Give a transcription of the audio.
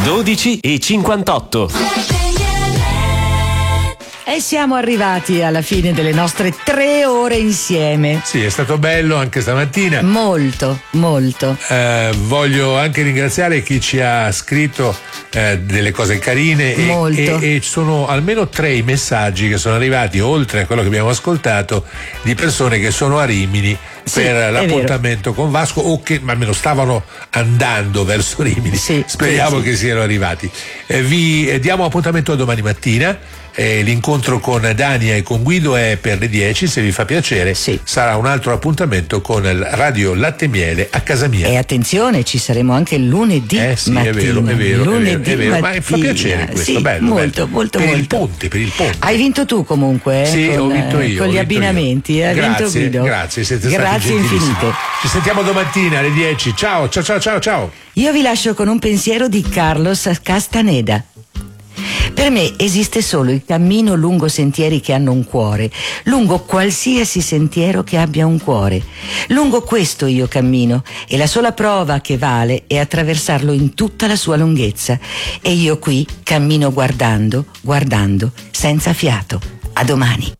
12:58. E siamo arrivati alla fine delle nostre 3 ore insieme. Sì, è stato bello anche stamattina. Molto, molto. Voglio anche ringraziare chi ci ha scritto delle cose carine e sono almeno 3 i messaggi che sono arrivati, oltre a quello che abbiamo ascoltato, di persone che sono a Rimini per l'appuntamento con Vasco, o che almeno stavano andando verso Rimini. Speriamo che siano arrivati. Vi diamo appuntamento domani mattina. L'incontro con Dania e con Guido è per le 10, se vi fa piacere. Sarà un altro appuntamento con il Radio Latte Miele a casa mia. E attenzione, ci saremo anche lunedì mattina. È vero, lunedì è vero. mattina. Ma fa piacere questo, bello. Molto. Per il ponte. Hai vinto tu comunque, ho vinto io. Con gli abbinamenti, hai vinto Guido. Grazie, siete Grazie infinite. Ci sentiamo domattina alle 10. Ciao. Io vi lascio con un pensiero di Carlos Castaneda. Per me esiste solo il cammino lungo sentieri che hanno un cuore, lungo qualsiasi sentiero che abbia un cuore. Lungo questo io cammino e la sola prova che vale è attraversarlo in tutta la sua lunghezza. E io qui cammino guardando, senza fiato. A domani.